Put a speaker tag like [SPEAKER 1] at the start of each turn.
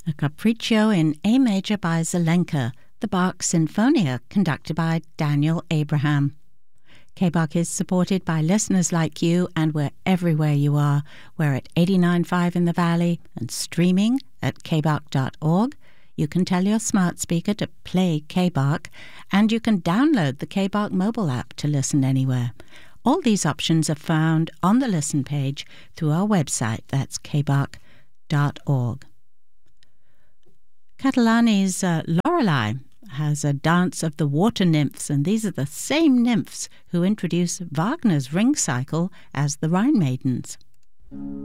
[SPEAKER 1] A Capriccio in A major by Zelenka, the Bach Sinfonia, conducted by Daniel Abraham. K-Bach is supported by listeners like you, and we're everywhere you are. We're at 89.5 in the Valley and streaming at kbach.org. You can tell your smart speaker to play K-Bach, and you can download the K-Bach mobile app to listen anywhere. All these options are found on the listen page through our website, that's kbach.org. Catalani's Lorelei has a dance of the water nymphs, and these are the same nymphs who introduce Wagner's Ring Cycle as the Rhine Maidens.